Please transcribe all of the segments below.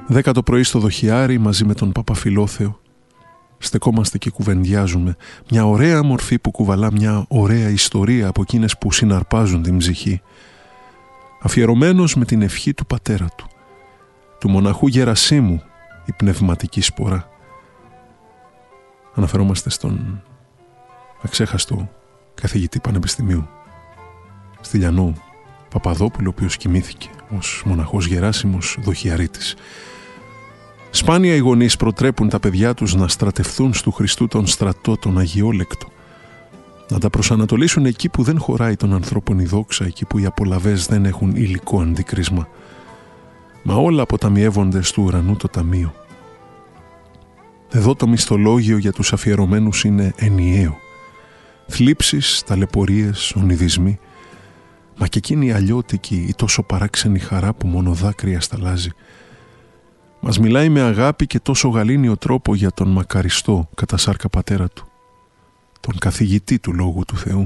10 το πρωί στο Δοχιάρι μαζί με τον Παπαφιλόθεο. Στεκόμαστε και κουβεντιάζουμε. Μια ωραία μορφή που κουβαλά μια ωραία ιστορία από εκείνες που συναρπάζουν την ψυχή. Αφιερωμένος με την ευχή του πατέρα του μοναχού Γερασίμου, η πνευματική σπορά. Αναφερόμαστε στον αξέχαστο καθηγητή πανεπιστημίου Στυλιανό Παπαδόπουλο, ο οποίος κοιμήθηκε ως μοναχός Γεράσιμος Δοχιαρίτης. Σπάνια οι γονείς προτρέπουν τα παιδιά τους να στρατευθούν στου Χριστού τον στρατό, τον αγιόλεκτο, να τα προσανατολίσουν εκεί που δεν χωράει των ανθρώπων η δόξα, εκεί που οι απολαβές δεν έχουν υλικό αντικρίσμα. Μα όλα αποταμιεύονται στου ουρανού το ταμείο. Εδώ το μισθολόγιο για τους αφιερωμένους είναι ενιαίο. Θλίψεις, ταλαιπωρίες, ονειδισμοί, μα και εκείνη η αλλιώτικη, η τόσο παράξενη χαρά που μόνο δάκρυα σταλάζει. Μας μιλάει με αγάπη και τόσο γαλήνιο τρόπο για τον μακαριστό κατά σάρκα πατέρα του, τον καθηγητή του Λόγου του Θεού.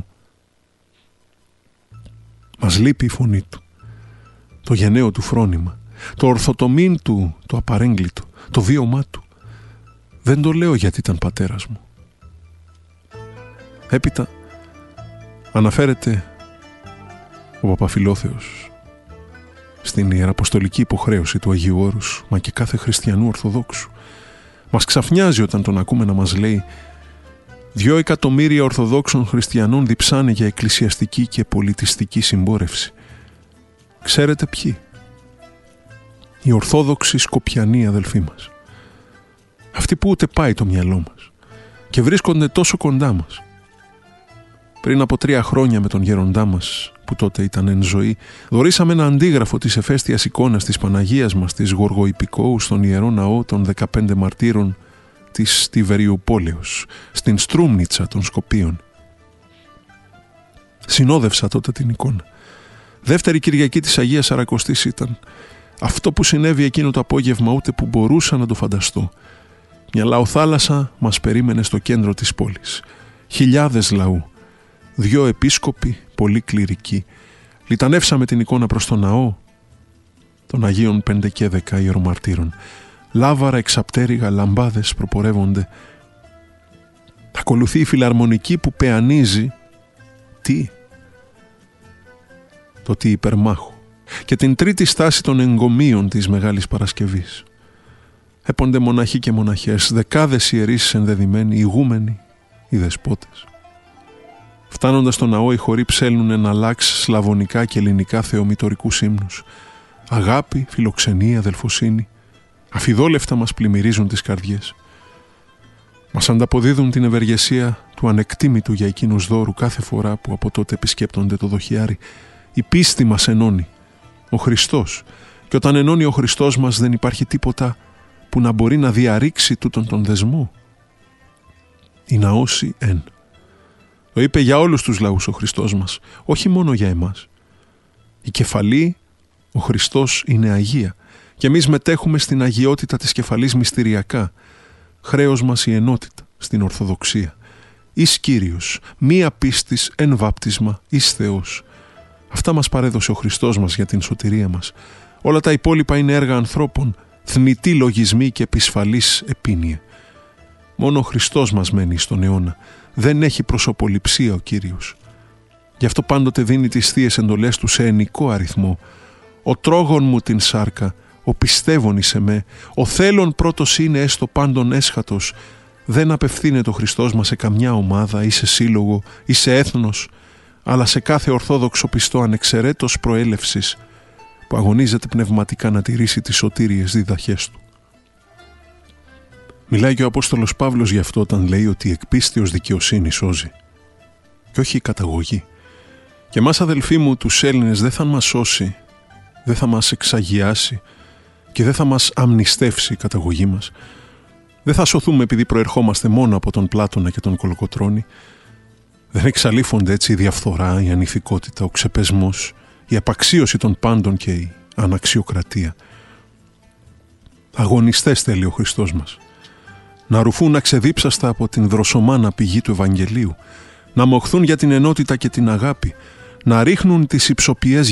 Μας λείπει η φωνή του, το γενναίο του φρόνημα, το ορθοτομήν του, το απαρέγκλητο, το βίωμά του. Δεν το λέω γιατί ήταν πατέρας μου. Έπειτα αναφέρεται ο Παπαφιλόθεος στην ιεραποστολική υποχρέωση του Αγίου Όρους, μα και κάθε χριστιανού Ορθοδόξου. Μας ξαφνιάζει όταν τον ακούμε να μας λέει 2 εκατομμύρια Ορθοδόξων χριστιανών διψάνε για εκκλησιαστική και πολιτιστική συμπόρευση. Ξέρετε ποιοι? Οι Ορθόδοξοι Σκοπιανοί αδελφοί μας. Αυτοί που ούτε πάει το μυαλό μας και βρίσκονται τόσο κοντά μας. Πριν από 3 χρόνια με τον γέροντά μας, που τότε ήταν εν ζωή, δωρήσαμε ένα αντίγραφο της εφαίστειας εικόνας της Παναγίας μας, της Γοργοϊππικόου, στον Ιερό Ναό των 15 Μαρτύρων της Τιβεριουπόλεως, στην Στρούμνιτσα των Σκοπίων. Συνόδευσα τότε την εικόνα. Δεύτερη Κυριακή της Αγίας Σαρακοστής ήταν. Αυτό που συνέβη εκείνο το απόγευμα ούτε που μπορούσα να το φανταστώ. Μια λαοθάλασσα μας περίμενε στο κέντρο της πόλης. Χιλιάδες λαού. 2 επίσκοποι, πολύ κληρικοί. Λιτανεύσαμε την εικόνα προς τον ναό των Αγίων 5 και 10 ιερομαρτύρων. Λάβαρα, εξαπτέρυγα, λαμπάδες προπορεύονται. Ακολουθεί η φιλαρμονική που πεανίζει το υπερμάχο και την τρίτη στάση των εγκομείων της Μεγάλης Παρασκευής. Έπονται μοναχοί και μοναχές, δεκάδες ιερείς ενδεδειμένοι, ηγούμενοι, οι δεσπότες. Φτάνοντας στο ναό, οι χοροί ψέλνουν εναλλάξ σλαβωνικά και ελληνικά θεομητορικούς ύμνους. Αγάπη, φιλοξενία, αδελφοσύνη, αφιδόλευτα μας πλημμυρίζουν τις καρδιές. Μας ανταποδίδουν την ευεργεσία του ανεκτήμητου για εκείνους δώρου κάθε φορά που από τότε επισκέπτονται το Δοχιάρι. Η πίστη μας ενώνει, ο Χριστός. Και όταν ενώνει ο Χριστός μας δεν υπάρχει τίποτα που να μπορεί να διαρρήξει τούτον τον δεσμό. Η ναώση εν. Το είπε για όλους τους λαούς ο Χριστός μας, όχι μόνο για εμάς. Η κεφαλή, ο Χριστός, είναι Αγία και εμείς μετέχουμε στην αγιότητα της κεφαλής μυστηριακά. Χρέος μας η ενότητα στην Ορθοδοξία. Εις Κύριος, μία πίστης εν βάπτισμα, εις Θεός. Αυτά μας παρέδωσε ο Χριστός μας για την σωτηρία μας. Όλα τα υπόλοιπα είναι έργα ανθρώπων, θνητοί λογισμοί και επισφαλής επίνοια. Μόνο ο Χριστός μας μένει στον αιώνα. Δεν έχει προσωποληψία ο Κύριος. Γι' αυτό πάντοτε δίνει τις θείες εντολές του σε ενικό αριθμό. Ο τρόγων μου την σάρκα, ο πιστεύων εις εμέ, ο θέλων πρώτος είναι έστω πάντων έσχατος. Δεν απευθύνεται ο Χριστός μας σε καμιά ομάδα ή σε σύλλογο ή σε έθνος, αλλά σε κάθε ορθόδοξο πιστό ανεξαιρέτως προέλευσης που αγωνίζεται πνευματικά να τηρήσει τις σωτήριες διδαχές του. Μιλάει και ο Απόστολος Παύλος γι' αυτό όταν λέει ότι η εκπίστεως δικαιοσύνη σώζει και όχι η καταγωγή. Και εμάς αδελφοί μου τους Έλληνες δεν θα μας σώσει, δεν θα μας εξαγιάσει και δεν θα μας αμνηστεύσει η καταγωγή μας. Δεν θα σωθούμε επειδή προερχόμαστε μόνο από τον Πλάτωνα και τον Κολοκοτρώνη. Δεν εξαλείφονται έτσι η διαφθορά, η ανηθικότητα, ο ξεπεσμός, η απαξίωση των πάντων και η αναξιοκρατία. Αγωνιστές θέλει ο Χριστός μας. Να ρουφούν αξεδίψαστα από την δροσομάνα πηγή του Ευαγγελίου, να μοχθούν για την ενότητα και την αγάπη, να ρίχνουν τις υψοποιές